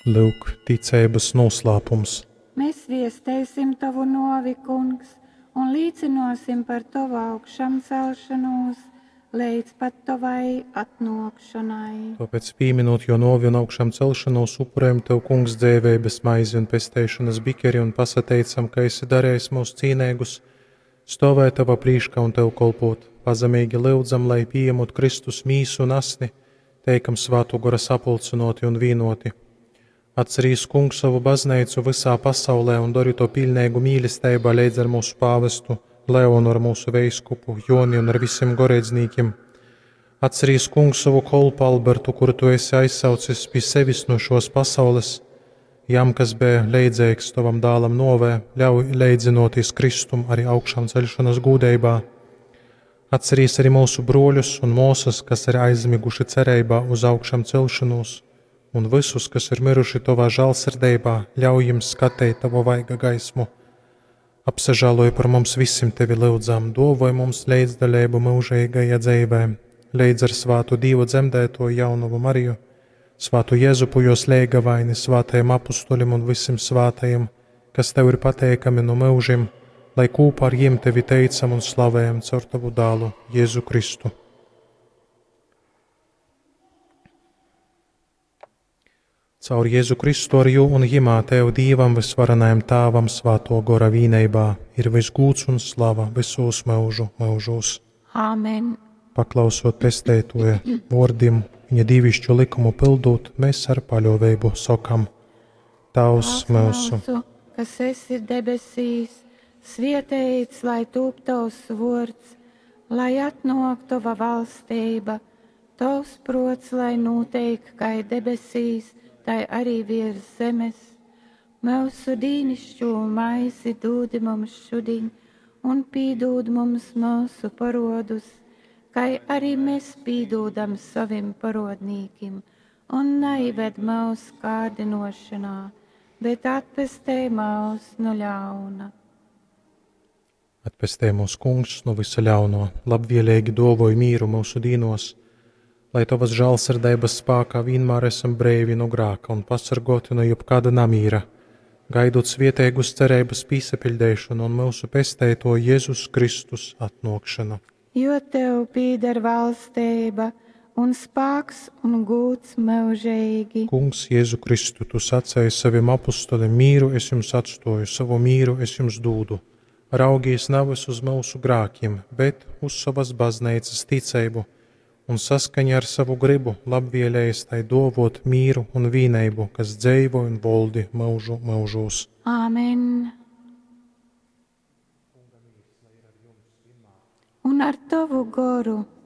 Lūk, ticības noslēpums. Mēs viestēsim tavu novi, kungs, un līdzinosim par tavu augšām celšanos, līdz pat tavai atnākšanai. Tāpēc, pieminot jo novi un augšām celšanos, upurējam tev, kungs, dzēvības maizi un pestēšanas bikeri un pasateicam, ka esi darējis mūs cīnēgus, stāvēt tavā prīškā un tev kolpot. Pazemīgi lūdzam, lai pieņemot Kristus mīsu un asni, teikam svāto gora sapulcinoti un vīnoti. Atcerīs, kungs, savu baznīcu visā pasaulē un dari to pilnīgu mīlestībā līdz ar mūsu pāvestu, Leonu ar mūsu veiskupu, Joni un ar visiem gorēdzniekiem. Atcerīs, kungs, savu kolpu Albertu, kuru tu esi aizsaucis pie sevis no šos pasaules, jam, kas bija leidzēks tavam dālam novē, ļauj leidzinoties Kristum arī augšām ceļšanas gūdībā. Atcerīs arī mūsu broļus un mūsas, kas ir aizmiguši cerībā uz augšām celšanos, un visus, kas ir miruši tavā žēlsirdībā, ļauj jums skatīt tavu vaiga gaismu. Apsažāloju par mums visiem tevi lūdzām, dāvāj mums līdzdalību mūžīgajā dzīvē, līdz ar svātu Dievu dzemdēto jaunumu Mariju, svātu Jēzupu jos līgavaini, svātajiem apustulim un visiem svātajiem, kas tev ir pateikami no mūžiem, lai kopā ar jiem tevi teicam un slavējam caur tavu dālu, Jēzu Kristu. Caur Jēzu Kristu ar jū un jimā tev Dievam visvarenajam tāvam svāto gora vīneibā ir visgūds un slava visos mūžu mūžos. Āmen. Paklausot pestētoja vārdiem, viņa dīvišķu likumu pildot, mēs ar paļāvību sakam: Tavs mūsu, kas esi debesīs, svētīts lai top tavs vārds, lai atnāk tava valstība, tavs prots, lai notiek kā debesīs, tai arī virs zemes. Mūsu dīnišķo maizi dod mums šodien, un pīdod mums mūsu parodus, kā arī mēs pīdodam saviem parodnīkiem, un neived mūsu kārdinošanā, bet atpestē mūs no ļauna. Atpestē mūs, kungs, no visa ļauno, labvēlīgi dāvāj mīru mūsu dīnos, lai tavas žēlsirdības spēkā vienmēr esam brīvi no grēka un pasargoti no jebkāda namīra, gaidot svētīgus cerības piesapildīšanu un mūsu pestēto Jēzus Kristus atnākšanu. Jo tev pieder valstība un spēks un gods mūžīgi. Kungs, Jēzu Kristu, tu sacēji saviem apustolim: mīru es jums atstāju, savu mīru es jums dodu. Raugies nevis uz mūsu grēkiem, bet uz savas baznīcas ticību, un saskaņā ar savu gribu labvēlējies tai dāvot mīru un vienību, kas dzīvo un valdi mūžu mūžos. Āmen. Un ar tavu goru.